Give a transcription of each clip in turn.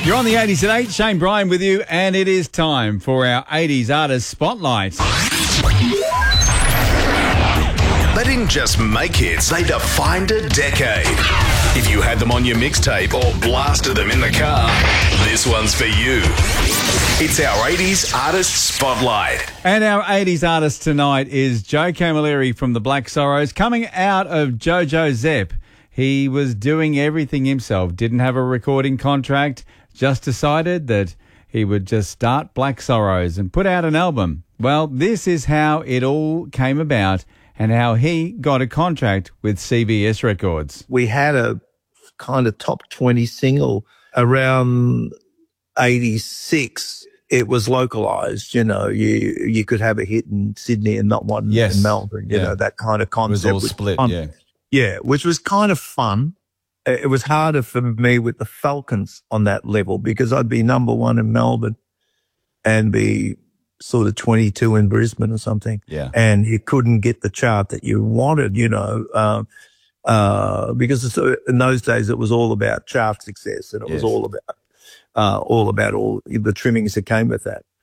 You're on the 80s at 8. Shane Bryan with you, and it is time for our 80s Artist Spotlight. They didn't just make hits, they defined a decade. If you had them on your mixtape or blasted them in the car, this one's for you. It's our 80s Artist Spotlight. And our 80s artist tonight is Joe Camilleri from the Black Sorrows. Coming out of JoJo Zepp, he was doing everything himself, didn't have a recording contract, just decided that he would just start Black Sorrows and put out an album. Well, this is how it all came about and how he got a contract with CBS Records. We had a kind of top 20 single around 86. It was localized, you know, you could have a hit in Sydney and not one in Melbourne, you know, that kind of concept. It was all split, Yeah, which was kind of fun. It was harder for me with the Falcons on that level because I'd be number one in Melbourne and be sort of 22 in Brisbane or something. Yeah. And you couldn't get the chart that you wanted, you know, because in those days it was all about chart success and it was all about all the trimmings that came with that.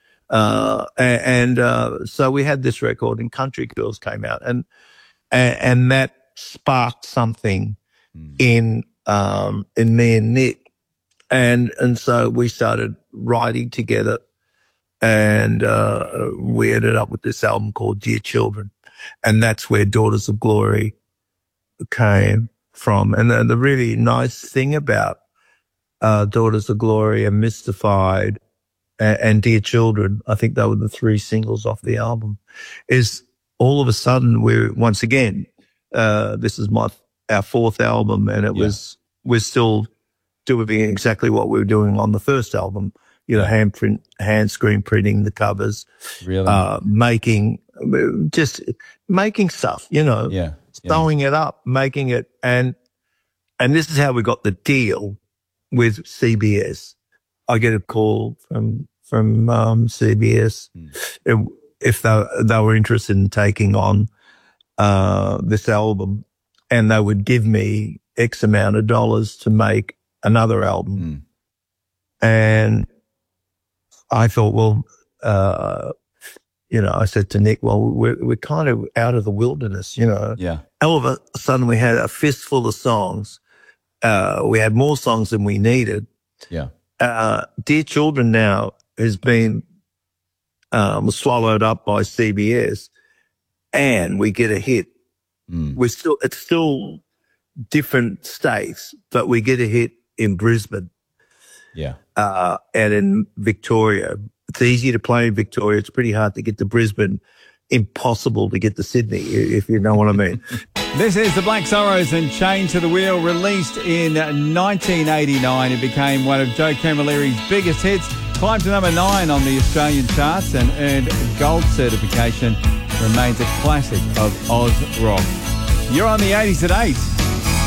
So we had this record and Country Girls came out and that sparked something in me and Nick. And so we started writing together and, we ended up with this album called Dear Children. And that's where Daughters of Glory came from. And the really nice thing about, Daughters of Glory and Mystified and Dear Children, I think they were the three singles off the album, is all of a sudden we're, once again, this is our fourth album and we're still doing exactly what we were doing on the first album, you know, hand screen printing the covers, making stuff, you know, sewing it up, making it. And this is how we got the deal with CBS. I get a call from CBS if they were interested in taking on this album, and they would give me X amount of dollars to make another album. And I thought, well, you know, I said to Nick, well, we're kind of out of the wilderness, you know. Yeah. All of a sudden we had a fistful of songs. We had more songs than we needed. Yeah. Dear Children now has been swallowed up by CBS, and we get a hit. It's still different states, but we get a hit in Brisbane. Yeah. And in Victoria. It's easy to play in Victoria. It's pretty hard to get to Brisbane. Impossible to get to Sydney, if you know what I mean. This is the Black Sorrows and Chain to the Wheel, released in 1989. It became one of Joe Camilleri's biggest hits, climbed to number 9 on the Australian charts and earned gold certification. Remains a classic of Oz rock. You're on the 80s at 8.